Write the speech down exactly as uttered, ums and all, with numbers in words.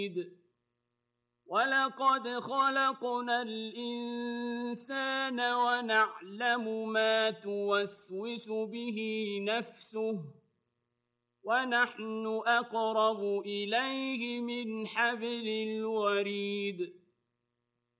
وَلَقَدْ خَلَقْنَا الْإِنسَانَ وَنَعْلَمُ مَا تُوَسْوِسُ بِهِ نَفْسُهُ ۖ وَنَحْنُ أَقْرَبُ إِلَيْهِ مِنْ حَبْلِ الْوَرِيدِ